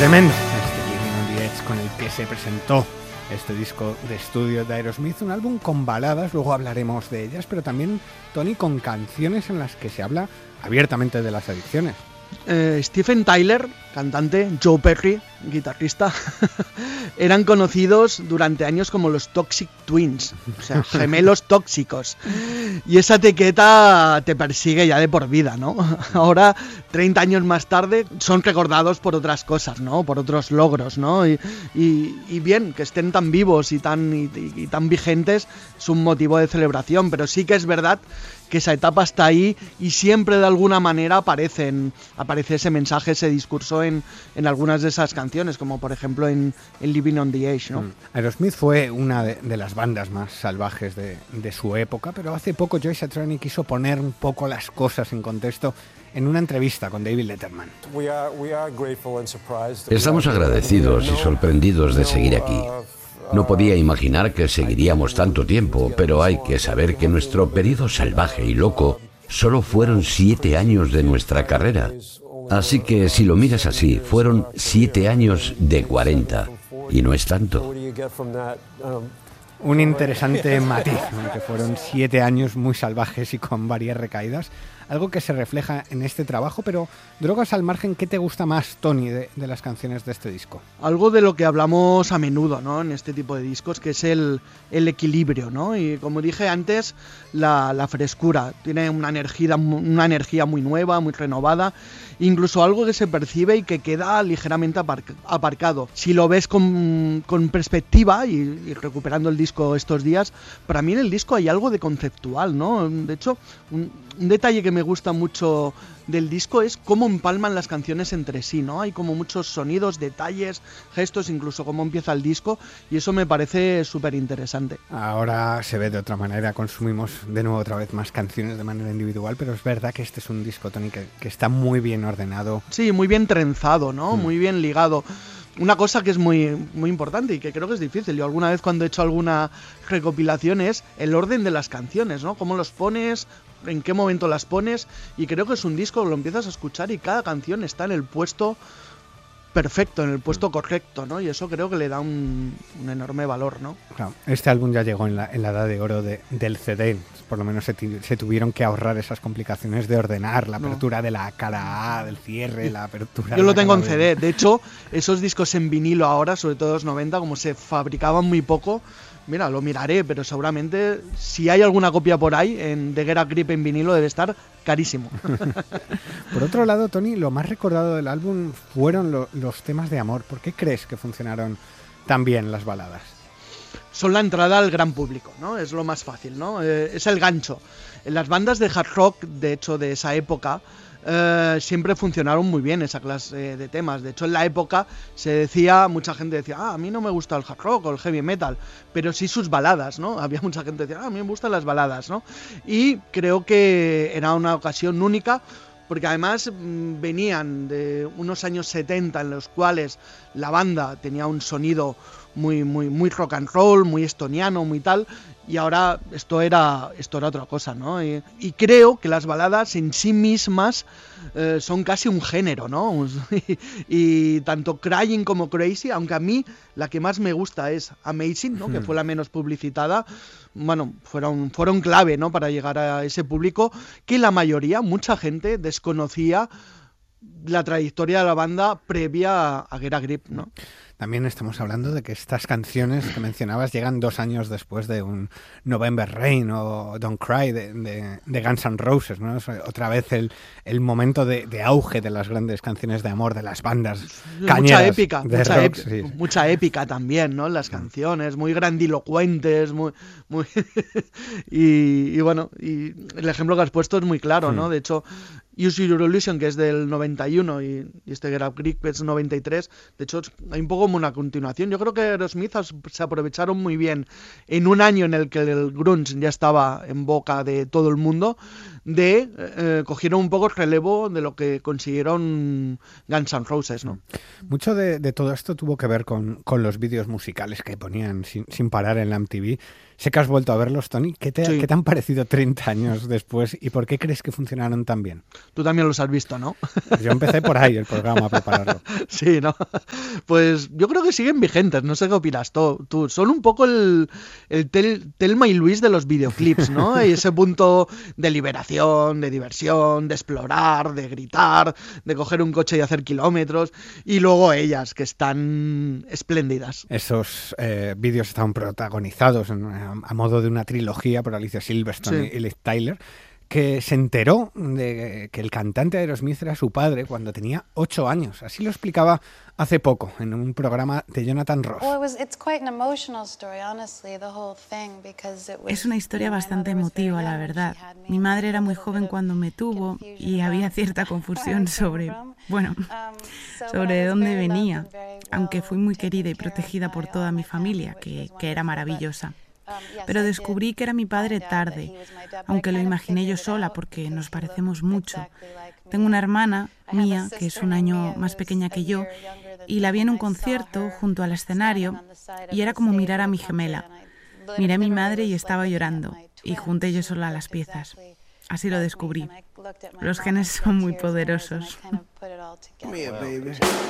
Tremendo este Living on the Edge con el que se presentó este disco de estudio de Aerosmith, un álbum con baladas, luego hablaremos de ellas, pero también, Tony, con canciones en las que se habla abiertamente de las adicciones. Steven Tyler, cantante, Joe Perry, guitarrista, eran conocidos durante años como los Toxic Twins, o sea, gemelos tóxicos. Y esa etiqueta te persigue ya de por vida, ¿no? Ahora, 30 años más tarde, son recordados por otras cosas, ¿no? Por otros logros, ¿no? Y bien, que estén tan vivos y tan vigentes es un motivo de celebración, pero sí que es verdad que esa etapa está ahí y siempre de alguna manera aparece ese mensaje, ese discurso en algunas de esas canciones, como por ejemplo en Living on the Edge, ¿no? Aerosmith fue una de las bandas más salvajes de su época, pero hace poco Joe Satriani quiso poner un poco las cosas en contexto en una entrevista con David Letterman. Estamos agradecidos y sorprendidos de seguir aquí. No podía imaginar que seguiríamos tanto tiempo, pero hay que saber que nuestro periodo salvaje y loco solo fueron 7 años de nuestra carrera. Así que si lo miras así, fueron 7 años de 40, y no es tanto. Un interesante matiz, que fueron 7 años muy salvajes y con varias recaídas, algo que se refleja en este trabajo, pero drogas al margen, ¿qué te gusta más, Tony, de las canciones de este disco? Algo de lo que hablamos a menudo, ¿no? En este tipo de discos, que es el equilibrio, ¿no? Y como dije antes, la frescura, tiene una energía muy nueva, muy renovada, incluso algo que se percibe y que queda ligeramente aparcado. Si lo ves con perspectiva y recuperando el disco estos días, para mí en el disco hay algo de conceptual, ¿no? De hecho, un detalle que me gusta mucho del disco es cómo empalman las canciones entre sí, ¿no? Hay como muchos sonidos, detalles, gestos, incluso cómo empieza el disco, y eso me parece súper interesante. Ahora se ve de otra manera, consumimos de nuevo otra vez más canciones de manera individual, pero es verdad que este es un disco, Tony, que está muy bien ordenado. Sí, muy bien trenzado, ¿no? Muy bien ligado. Una cosa que es muy, muy importante y que creo que es difícil, yo alguna vez cuando he hecho alguna recopilación, es el orden de las canciones, ¿no? Cómo los pones, en qué momento las pones, y creo que es un disco que lo empiezas a escuchar y cada canción está en el puesto perfecto, en el puesto correcto, ¿no? Y eso creo que le da un enorme valor, ¿no? Claro, este álbum ya llegó en la edad de oro del CD, por lo menos se tuvieron que ahorrar esas complicaciones de ordenar la apertura de la cara A, del cierre, la apertura... Yo lo tengo en CD, de hecho, esos discos en vinilo ahora, sobre todo los 90, como se fabricaban muy poco, mira, lo miraré, pero seguramente si hay alguna copia por ahí en The Get a Grip en vinilo debe estar carísimo. Por otro lado, Tony, lo más recordado del álbum fueron los temas de amor. ¿Por qué crees que funcionaron tan bien las baladas? Son la entrada al gran público, ¿no? Es lo más fácil, ¿no? Es el gancho. En las bandas de hard rock, de hecho, de esa época, siempre funcionaron muy bien esa clase de temas. De hecho, en la época mucha gente decía, a mí no me gusta el hard rock o el heavy metal, pero sí sus baladas, ¿no? Había mucha gente que decía, a mí me gustan las baladas, ¿no? Y creo que era una ocasión única, porque además venían de unos años 70 en los cuales la banda tenía un sonido muy, muy, muy rock and roll, muy estoniano, muy tal, y ahora esto era otra cosa, ¿no? Y creo que las baladas en sí mismas son casi un género, ¿no? y tanto Crying como Crazy, aunque a mí la que más me gusta es Amazing, ¿no? Que fue la menos publicitada, bueno, fueron clave, ¿no? Para llegar a ese público que mucha gente desconocía la trayectoria de la banda previa a Get a Grip, ¿no? También estamos hablando de que estas canciones que mencionabas llegan 2 años después de un November Rain o Don't Cry de Guns N' Roses, ¿no? Es otra vez el momento de auge de las grandes canciones de amor de las bandas cañeras. Mucha épica también, ¿no? Las canciones, muy grandilocuentes, muy y bueno, y el ejemplo que has puesto es muy claro, ¿no? De hecho, Use Your Illusion, que es del 91, y este Get Up Creek, que es 93, de hecho hay un poco como una continuación. Yo creo que Aerosmith se aprovecharon muy bien en un año en el que el grunge ya estaba en boca de todo el mundo, cogieron un poco el relevo de lo que consiguieron Guns N' Roses, ¿no? Mucho de todo esto tuvo que ver con los vídeos musicales que ponían sin parar en la MTV. Sé que has vuelto a verlos, Tony. ¿Qué te han parecido 30 años después y por qué crees que funcionaron tan bien? Tú también los has visto, ¿no? Pues yo empecé por ahí el programa a prepararlo. Sí, ¿no? Pues yo creo que siguen vigentes, no sé qué opinas tú. Son un poco el Thelma y Luis de los videoclips, ¿no? Y ese punto de liberación, de diversión, de explorar, de gritar, de coger un coche y hacer kilómetros. Y luego ellas, que están espléndidas. Esos vídeos estaban protagonizados a modo de una trilogía por Alicia Silverstone y Liv Tyler, que se enteró de que el cantante de Aerosmith era su padre cuando tenía 8 años. Así lo explicaba hace poco en un programa de Jonathan Ross. Es una historia bastante emotiva, la verdad. Mi madre era muy joven cuando me tuvo y había cierta confusión sobre de dónde venía, aunque fui muy querida y protegida por toda mi familia, que era maravillosa. Pero descubrí que era mi padre tarde, aunque lo imaginé yo sola porque nos parecemos mucho. Tengo una hermana, Mia, que es un año más pequeña que yo, y la vi en un concierto junto al escenario y era como mirar a mi gemela. Miré a mi madre y estaba llorando, y junté yo sola las piezas. Así lo descubrí. Los genes son muy poderosos.